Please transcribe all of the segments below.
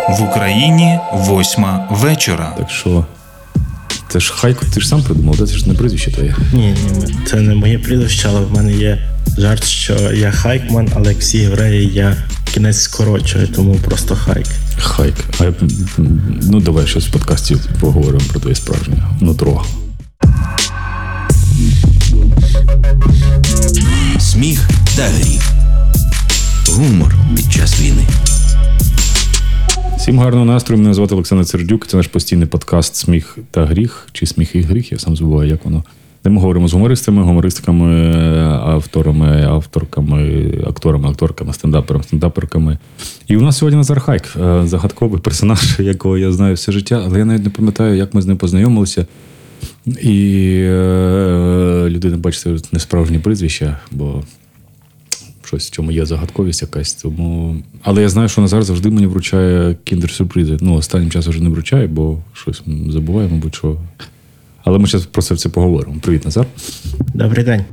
В Україні 8 вечора. Так що, це ж Хайко, ти ж сам придумав, це ж не прізвище твоє. Ні, це не моє прізвище, але в мене є жарт, що я Хайкман, але як всі євреї, я кінець скорочую, тому просто Хайк. Хайк. Ну, давай щось в подкасті поговоримо про твоє справжнє нутро. Сміх та гріх. Гумор під час війни. Всім гарного настрою. Мене звати Олександр Сердюк. Це наш постійний подкаст «Сміх та гріх». Чи «Сміх і гріх», я сам забуваю, як воно. Де ми говоримо з гумористами, гумористками, авторами, авторками, акторами, акторками, стендаперками. І у нас сьогодні Назар Хайк, загадковий персонаж, якого я знаю все життя, але я навіть не пам'ятаю, як ми з ним познайомилися. І людина, бачите, не справжнє прізвище, бо щось в цьому є загадковість якась. Тому... Але я знаю, що Назар завжди мені вручає кіндер-сюрпризи. Ну, останнім часом вже не вручає, бо щось забуває, мабуть, що... Але ми зараз про це поговоримо. Привіт, Назар. Добрий день.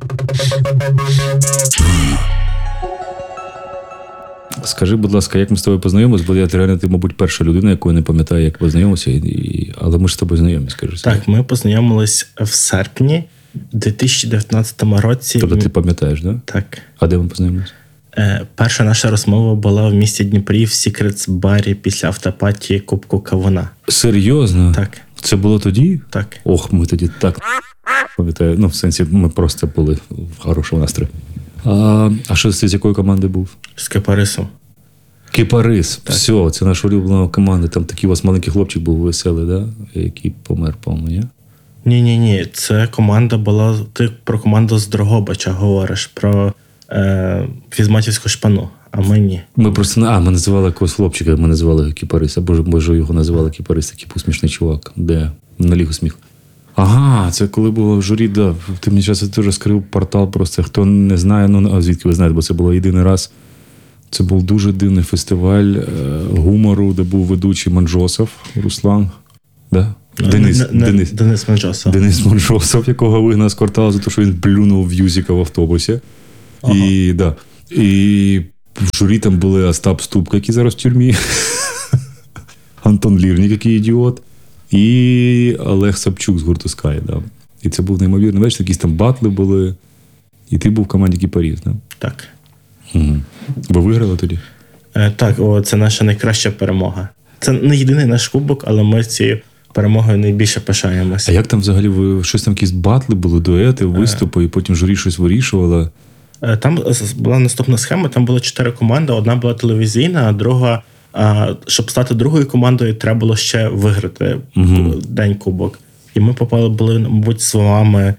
Скажи, будь ласка, як ми з тобою познайомилися, бо ти, мабуть, перша людина, якою не пам'ятаю, як познайомилися, але ми ж з тобою знайомі, скажи. Так, ми познайомились в серпні 2019 році. Тобто ти пам'ятаєш, так? Да? Так. А де ми познайомилися? Перша наша розмова була в місті Дніпрі в Secrets-барі після автопатії Кубку Кавуна. Серйозно? Так. Це було тоді? Так. Ох, ми тоді так пам'ятаю. Ну, в сенсі, ми просто були в хорошому настрої. А що ти з якої команди був? З Кипарисом. Кипарис. Так. Все, це наша улюблена команда. Там такий у вас маленький хлопчик був веселий, да? Який помер, по-моєму, ні? Ні. Це команда була... Ти про команду з Дрогобича говориш, про Фізматівську шпану, а ми ні. Ми просто... ми називали якогось хлопчика, ми називали Кипарис. Боже, його називали Кипарис. Такий посмішний чувак. Де? На Лігу сміху. Ага, це коли було в журі, да. Ти мені зараз теж скрив портал просто. Хто не знає, ну, а звідки ви знаєте, бо це було єдиний раз. Це був дуже дивний фестиваль гумору, де був ведучий Манджосов, Руслан. Да? Денис Манджосов. Денис Манджосов, якого вигнав з кварталу за те, що він плюнув в Юзіка в автобусі. Ага. І в журі там були Остап Ступка, який зараз в тюрмі. Антон Лірнік, який ідіот. І Олег Сапчук з гурту Sky, да. І це був неймовірний вечір, якісь там батли були. І ти був в команді Кипарис, да? Так. Угу. Ви виграли тоді? Так, це наша найкраща перемога. Це не єдиний наш кубок, але ми цією перемогою найбільше пишаємося. А як там взагалі, ви щось там якісь батли були, дуети, виступи, і потім журі щось вирішувало? Там була наступна схема, там було 4 команди, одна була телевізійна, а друга, щоб стати другою командою, треба було ще виграти день кубок. І ми були, мабуть, з вами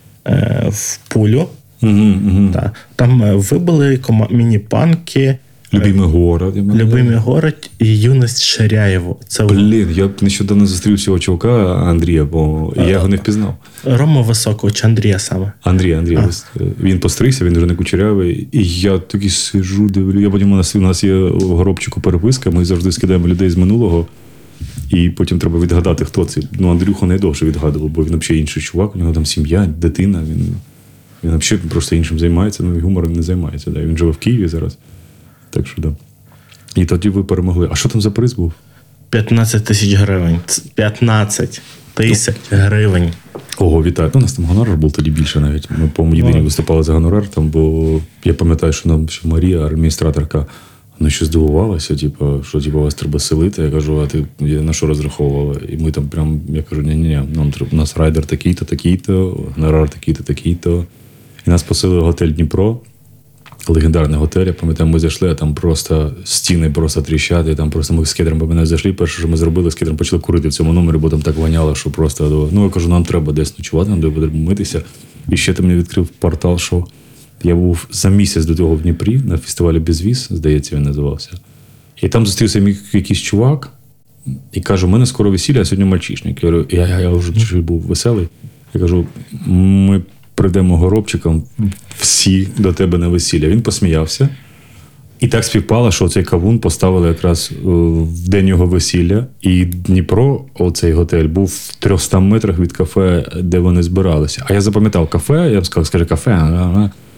в пулю. Да. Там вибили міні-панки, Любимий город. Любимий город і Юність Ширяєву. Блін, я нещодавно зустрів цього чувака Андрія, бо я його не впізнав. Рома Високого чи Андрія саме? Андрій. Він постригся, він вже не кучерявий. І я такий сижу, дивлю. Я потім у нас є в горобчику переписка, ми завжди скидаємо людей з минулого. І потім треба відгадати, хто це. Ну, Андрюху найдовше відгадував, бо він взагалі інший чувак, у нього там сім'я, дитина. Він взагалі просто іншим займається, ну і гумором не займається. Да. Він живе в Києві зараз. Так що, да. І тоді ви перемогли. А що там за приз був? 15 тисяч гривень. 15 тисяч гривень. Ого, вітаю. У нас там гонорар був тоді більше навіть. Ми, по-моєму, єдині виступали за гонорар, там, бо я пам'ятаю, що нам ще Марія, адміністраторка, вона ще здивувалася, що вас треба селити. Я кажу, а ти на що розраховувала? І ми там прям, я кажу, ні, у нас райдер такий-то, гонорар такий-то. І нас поселили в готель Дніпро. Легендарний готель, я пам'ятаю, ми зайшли, а там просто стіни просто тріщати, там просто ми з кедром по мене зайшли, перше, що ми зробили, з кедром почали курити в цьому номері, бо там так воняло, що просто, я кажу, нам треба десь ночувати, нам треба митися. І ще ти мені відкрив портал, що я був за місяць до того в Дніпрі, на фестивалі «Безвіз», здається, він називався. І там зустрівся якийсь чувак, і каже, у мене скоро весілля, а сьогодні мальчишник. Я говорю, я вже був веселий. Я кажу, ми прийдемо горобчиком всі до тебе на весілля. Він посміявся. І так співпало, що цей кавун поставили якраз в день його весілля. І Дніпро, оцей готель, був в 300 метрах від кафе, де вони збиралися. А я запам'ятав кафе, я б сказав, скажи кафе.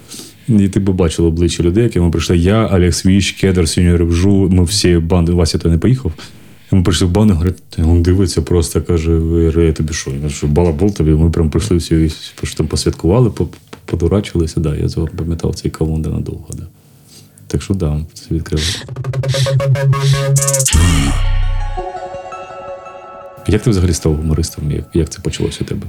І ти б бачив обличчя людей, які ми прийшли. Я, Олег Свіч, Кедр, Сіньор Рибжу, ми всі банди, Вася то не поїхав. І ми прийшли в банду, говорить, він дивиться просто, каже, я тобі що? Я кажу, балабол тобі, ми прям прийшли всі, там посвяткували, подурачилися, да, я запам'ятав цей кавун надовго, да. Так що, да, це відкрили. Як ти взагалі став гумористом? Як це почалося у тебе?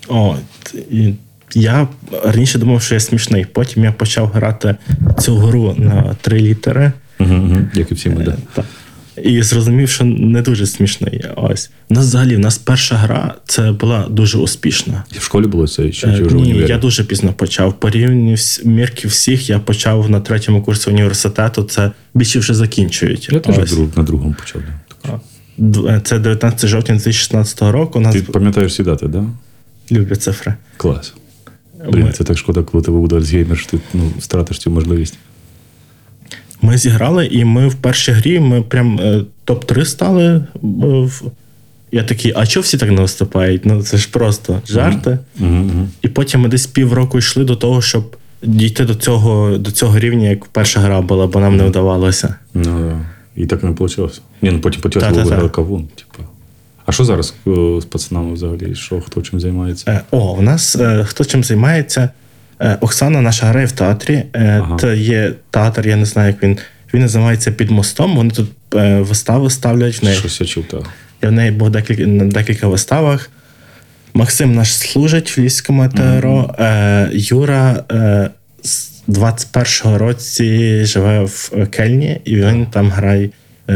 Я раніше думав, що я смішний. Потім я почав грати цю гру на 3 літери. Як і всі ми, да. Так. І зрозумів, що не дуже смішний. Ось. У нас перша гра, це була дуже успішна. І в школі було це? Чи вже в Ні, універі? я дуже пізно почав. По рівні мірки всіх я почав на 3-му курсі університету. Це більше вже закінчують. Я теж на другому почав. Да. Це 19 жовтня 2016 року. Ти пам'ятаєш всі дати, так? Да? Люблю цифри. Клас. Блін, це так шкода, коли тебе буде Альцгеймер, що ти втратиш цю можливість. Ми зіграли, і ми в першій грі, ми прям топ-3 стали. Я такий, а чого всі так не виступають? Ну, це ж просто жарти. І потім ми десь півроку йшли до того, щоб дійти до цього рівня, як перша гра була, бо нам не вдавалося. Ну, і так не вийшло. Потім потягли виграли кавун. Типу. А що зараз з пацанами взагалі? Хто чим займається? У нас хто чим займається? Оксана наша грає в театрі. Це є театр, я не знаю, як він. Він називається «Під мостом». Вони тут вистави ставлять в неї. Щось я чув, так. Я в неї був на декілька виставах. Максим наш служить в Львівському ТРО. Юра з 21-го році живе в Кельні, і він там грає.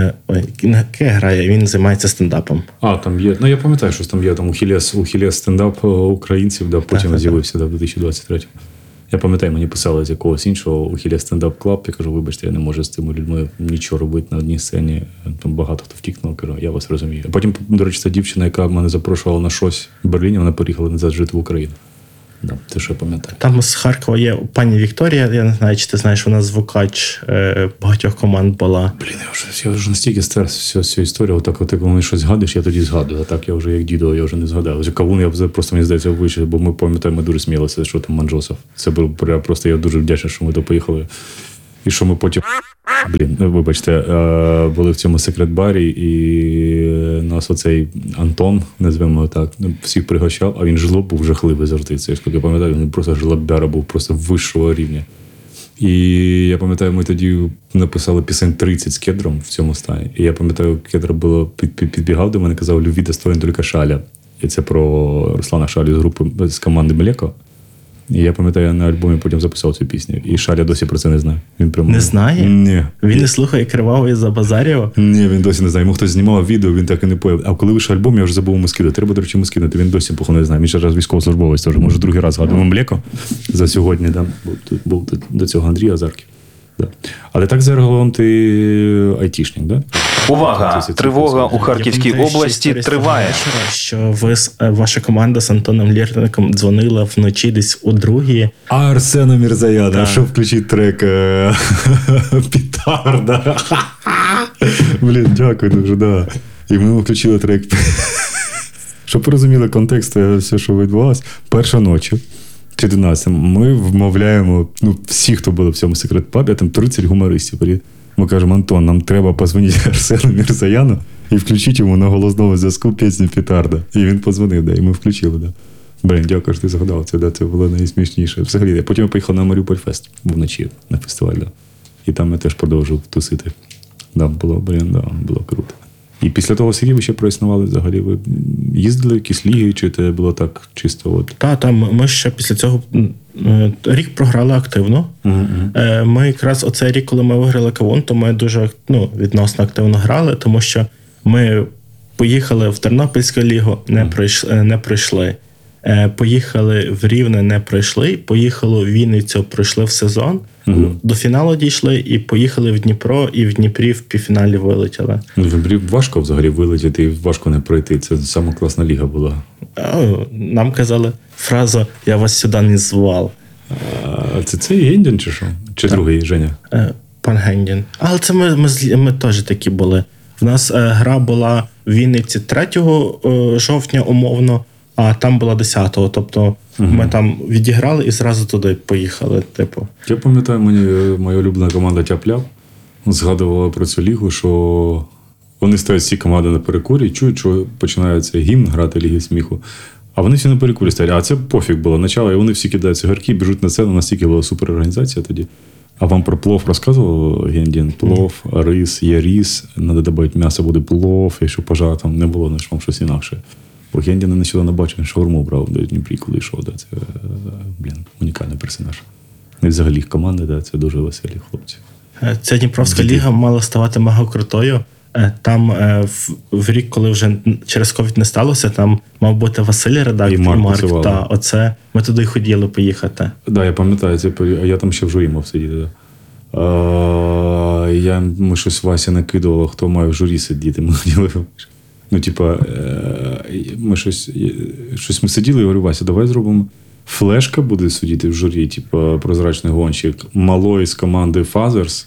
Він займається стендапом. Там є. Я пам'ятаю, що там є там у стендап українців, да, потім з'явився в 2023-му. Я пам'ятаю, мені писали з якогось іншого Ухілля стендап клаб. Я кажу, вибачте, я не можу з цими людьми нічого робити на одній сцені. Там багато хто втікнув, кажу, я вас розумію. А потім, до речі, ця дівчина, яка мене запрошувала на щось в Берліні, вона переїхала назад жити в Україну. Да, те, що я пам'ятаю. Там з Харкова є пані Вікторія, я не знаю, чи ти знаєш, вона звукач багатьох команд була. Блін, я вже настільки стер всю історію, отак, коли мені щось згадуєш, я тоді згадую. А так я вже як дідо, я вже не згадав. Вже кавун я просто, мені здається, вийшов, бо ми пам'ятаємо, ми дуже сміялися, що там Манджосов. Це було просто, я дуже вдячний, що ми то поїхали. І що ми потім, вибачте, були в цьому секрет-барі, і нас оцей Антон, назвемо його так, всіх пригощав, а він жлоб був жахливий завжди. Це, я пам'ятаю, він просто жлобяра був просто вищого рівня. І я пам'ятаю, ми тоді написали пісень 30 з Кедром в цьому стані. І я пам'ятаю, Кедр підбігав до мене, казав, «Любві достоин тільки Шаля». І це про Руслана Шалю з групи, з команди «Млеко». І я пам'ятаю, я на альбомі потім записав цю пісню. І Шаля досі про це не знає. Він прямо... Не знає? Ні. Він не слухає Кривавої за Базарєва? Ні, він досі не знає. Йому хтось знімав відео, він так і не появ. А коли вийшов альбом, я вже забув йому скидати. Треба, до речі, йому скинути. Він досі, походу, не знає. Він ще раз військовослужбовець теж. Може, другий раз згадуємо «Млеко» за сьогодні. Да? Був до цього Андрій Азарків. Да. Але так загалом ти айтішник, да? Увага! Тривога у Харківській області триває. Що ваша команда з Антоном Лєрником дзвонила вночі десь у 2:00. А Арсена Мірзаяна, щоб включити трек «Петарда». Блін, дякую дуже, да. І ми включили трек. Щоб ви розуміли контекст, все, що відбувалося. Перша ночі. 11. Ми вмовляємо, всі, хто були в цьому секрет-пабі, там 30 гумористів. Ми кажемо, Антон, нам треба позвонити Арсену Мірзаяну і включити йому на голосному зв'язку пісню «Петарда». І він позвонив, да, і ми включили, да. Блін, дякую, що ти згадав, це було найсмішніше. Взагалі, потім я поїхав на Маріуполь-фест вночі на фестиваль, да. І там я теж продовжив тусити. Да, було круто. І після того, скільки ви ще проіснували взагалі? Ви їздили в якісь ліги, чи це було так чисто? От? Так, ми ще після цього рік програли активно. Ми якраз оцей рік, коли ми виграли кавун, то ми дуже відносно активно грали, тому що ми поїхали в Тернопільську лігу, не пройшли. Поїхали в Рівне, не пройшли. Поїхали в Вінницю, пройшли в сезон. До фіналу дійшли і поїхали в Дніпро, і в Дніпрі в півфіналі вилетіли. В Дніпрі важко взагалі вилетіти і важко не пройти. Це сама класна ліга була. Нам казали фразу «Я вас сюди не звав». Це цей Гендін чи що? Чи другий Женя? Пан Гендін. Але це ми теж такі були. В нас гра була в Вінниці 3 жовтня умовно, а там була 10-го. Тобто Ми там відіграли і зразу туди поїхали. Типу. Я пам'ятаю, моя улюблена команда Тяп-Ляп згадувала про цю лігу, що вони стоять всі команди на перекурі, чують, що починається гімн грати Ліги сміху. А вони всі на перекурі стоять. А це пофіг було начало, і вони всі кидають цигарки, біжуть на сцену, настільки була суперорганізація тоді. А вам про плов розказував Гендін? Плов, рис, є рис, треба додати м'ясо, буде плов, і щоб пожар там не було, не вам щось інакше. Бо Гендіна нещодавно бачив, він шаурму брав в Дніпрі, коли йшов. Да, це, унікальний персонаж. І взагалі їх команди, це дуже веселі хлопці. Ця Дніпровська ліга мала ставати мега крутою. Там в рік, коли вже через ковід не сталося, там мав бути Василь Редак і Марк. Та, оце ми туди хотіли поїхати. Так, да, я пам'ятаю, я там ще в журі мав сидіти. Да. Ми щось Вася накидувало, хто має в журі сидіти. Ми хотіли. Ну, типа, ми щось ми сиділи і говорю, Вася, давай зробимо. Флешка буде сидіти в журі, типа прозрачний гонщик, малой з команди Fathers,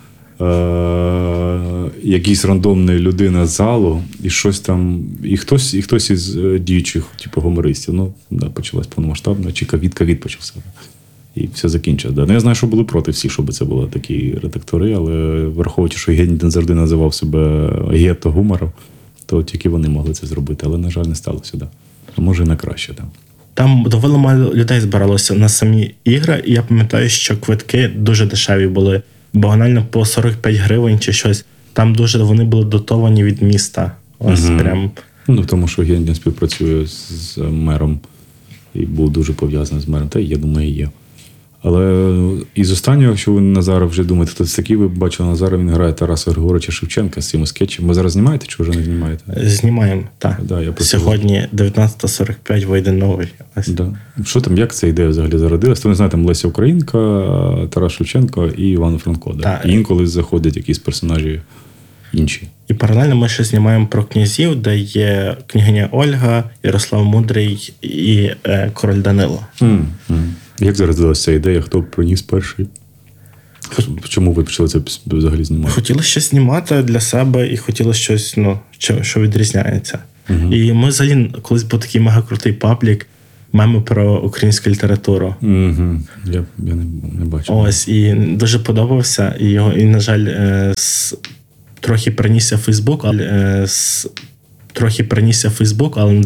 якийсь рандомний людина з залу, і щось там, і хтось із діючих, типу, гумористів. Ну, да, почалась повномасштабна, чи ковід почався. І все закінчилось. Да. Ну, я знаю, що були проти всі, щоб це були такі редактори, але враховуючи, що Гендін завжди називав себе гетто гумору, то тільки вони могли це зробити, але, на жаль, не сталося. Да. Може, і на краще. Да. Там доволі мало людей збиралося на самі ігри, і я пам'ятаю, що квитки дуже дешеві були, банально по 45 гривень чи щось. Там дуже вони були дотовані від міста. Ось прям. Ну, тому що Гендін співпрацює з мером і був дуже пов'язаний з мером. Та я думаю, і є. Але із останнього, якщо ви Назара вже думаєте, хто це такий, ви бачили Назара, він грає Тараса Григоровича Шевченка з цими скетчами. Ви зараз знімаєте чи вже не знімаєте? Знімаємо, так. Да, сьогодні 19:45 вийде новий. Да. Що там, як ця ідея взагалі зародилась? То не знаю, там Леся Українка, Тарас Шевченко і Іван Франко. Да? І інколи заходять якісь персонажі інші. І паралельно ми ще знімаємо про князів, де є княгиня Ольга, Ярослав Мудрий і король Данило. Як зародилася ця ідея? Хто приніс перший? Чому ви почали це взагалі знімати? Хотіли щось знімати для себе і хотіли щось, що відрізняється. І ми взагалі, колись був такий мегакрутий паблік, меми про українську літературу. Я не бачив. Ось, і дуже подобався. І на жаль, трохи принісся Фейсбук, але